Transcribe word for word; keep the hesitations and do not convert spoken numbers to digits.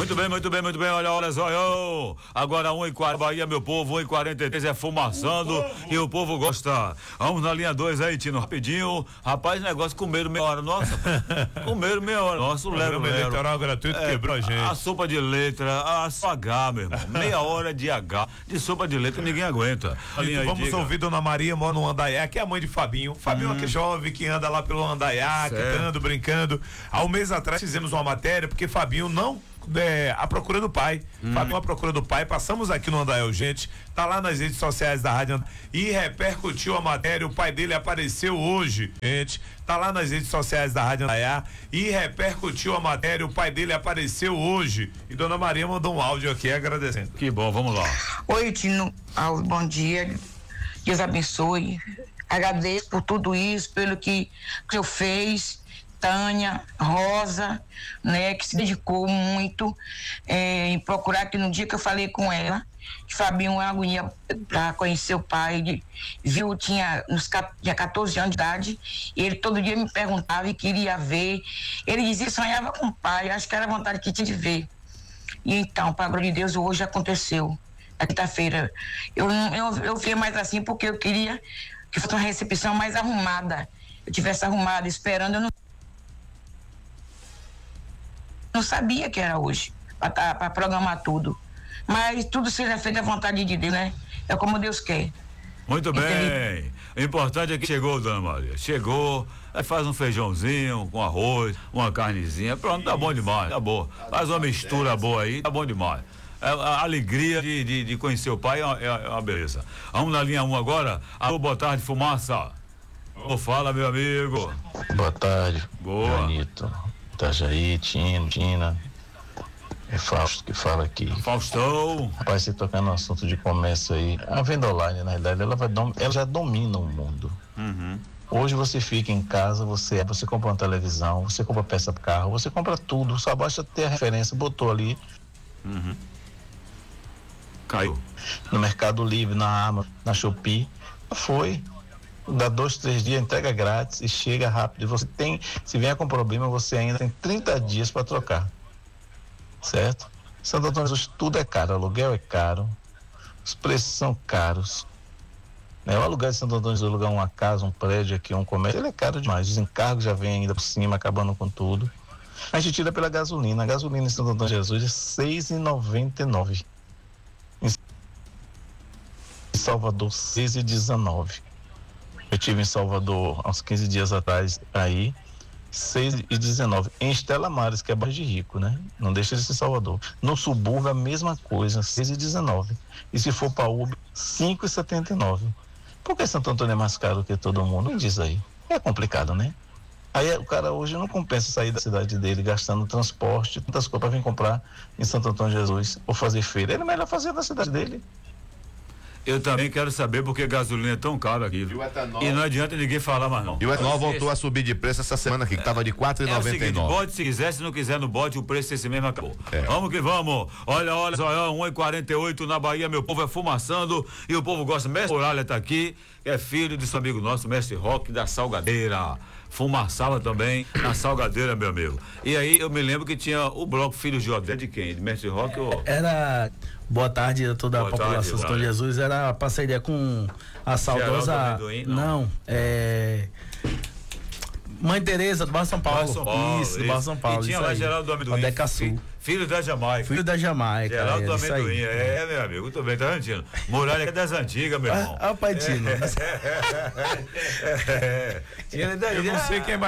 Muito bem, muito bem, muito bem. Olha, olha só. Eu, agora um e quarenta, Bahia, meu povo, um e quarenta e três é fumaçando o e o povo gosta. Vamos na linha dois aí, Tino, rapidinho. Rapaz, negócio comeram meia hora. Nossa, comeram meia hora. Nossa, o Lero, Lero. Eleitoral gratuito é, quebrou a gente. A sopa de letra, a H, meu irmão. Meia hora de H. De sopa de letra ninguém aguenta. Então, vamos diga. ouvir Dona Maria, mora no Andaiá, que é a mãe de Fabinho. Fabinho hum. é aquele jovem que anda lá pelo Andaiá, cantando, brincando. Há um mês atrás fizemos uma matéria, porque Fabinho não é, a procura do pai. Hum. Fabinho a procura do pai. Passamos aqui no Andaiá, gente. Tá lá nas redes sociais da rádio e repercutiu a matéria. O pai dele apareceu hoje, gente. Tá lá nas redes sociais da rádio Andaiá e repercutiu a matéria. O pai dele apareceu hoje. E Dona Maria mandou um áudio aqui agradecendo. Que bom, vamos lá. Oi, Tino. Bom dia. Deus abençoe. Agradeço por tudo isso, pelo que que eu fez. Tânia, Rosa, né, que se dedicou muito é, em procurar, que no dia que eu falei com ela, que Fabinho uma agonia para conhecer o pai, de, viu, tinha, uns, tinha catorze anos de idade, e ele todo dia me perguntava e queria ver. Ele dizia que sonhava com o pai, acho que era a vontade que tinha de ver. E então, para a glória de Deus, hoje aconteceu, na quinta-feira. Eu, eu, eu fiz mais assim porque eu queria que fosse uma recepção mais arrumada. Eu tivesse arrumado, esperando, eu não não sabia que era hoje, para programar tudo. Mas tudo seja feito à vontade de Deus, né? É como Deus quer. Muito bem. O importante é que chegou, Dona Maria. Chegou, aí faz um feijãozinho com arroz, uma carnezinha. Pronto, tá bom demais, tá bom. Faz uma mistura boa aí, tá bom demais. É, a alegria de, de, de conhecer o pai é uma, é uma beleza. Vamos na linha um agora. Alô, boa tarde, Fumaça. Oh, fala, meu amigo. Boa tarde. Boa. Bonito. Itajaí, Tino, Tina. É Fausto que fala aqui. Faustão. Rapaz, você tocar no assunto de comércio aí. A venda online, na realidade, ela, vai dom, ela já domina o mundo. Uhum. Hoje você fica em casa, você, você compra uma televisão, você compra peça para carro, você compra tudo, só basta ter a referência, botou ali. Uhum. Caiu. No Mercado Livre, na Amazon, na Shopee, foi. Dá dois, três dias, entrega grátis e chega rápido. E você tem, se vier com problema, você ainda tem trinta dias para trocar. Certo? Santo Antônio Jesus, tudo é caro, aluguel é caro, os preços são caros. Né? O aluguel de Santo Antônio Jesus, alugar uma casa, um prédio aqui, um comércio, ele é caro demais. Os encargos já vêm ainda por cima, acabando com tudo. A gente tira pela gasolina. A gasolina em Santo Antônio Jesus é seis reais e noventa e nove centavos. Em Salvador, seis reais e dezenove centavos. Eu estive em Salvador há uns quinze dias atrás aí, seis e dezenove. Em Estela Maris, que é bairro de rico, né? Não deixa de ser Salvador. No subúrbio, a mesma coisa, seis e dezenove. E se for para Uber, cinco e setenta e nove. Por que Santo Antônio é mais caro que todo mundo? Me diz aí. É complicado, né? Aí o cara hoje não compensa sair da cidade dele gastando transporte, tantas coisas para vir comprar em Santo Antônio Jesus ou fazer feira. Ele é melhor fazer da cidade dele. Eu também quero saber porque gasolina é tão cara aqui. E, etanol... e não adianta ninguém falar mais não. E o etanol voltou a subir de preço essa semana aqui, que estava de quatro reais e noventa e nove. É o seguinte, bote se quiser, se não quiser no bote, o preço é esse mesmo, acabou. É. Vamos que vamos. Olha, olha só, um e quarenta e oito na Bahia, meu povo é fumaçando e o povo gosta. Mestre Muralha tá aqui, é filho desse amigo nosso, Mestre Roque da Salgadeira. Fumaçava também na Salgadeira, meu amigo. E aí eu me lembro que tinha o bloco Filhos de Odé de quem? De Mestre Roque ou... Era... Boa tarde a toda a Boa população de São Jesus. Era parceria com a saudosa... Amendoim, não. não, é... Mãe Tereza do Bairro São Paulo. São Paulo. Isso, do Bairro São Paulo. E tinha lá Geraldo do Amendoim. Odeca Sul. Filho da Jamaica. Filho da Jamaica. Geraldo é, do Amendoim. É, meu amigo. Muito bem, tá vendo? Muralha é das antigas, meu irmão. Ah, pai Tino. É, é, é, é, é. Eu não sei quem é mais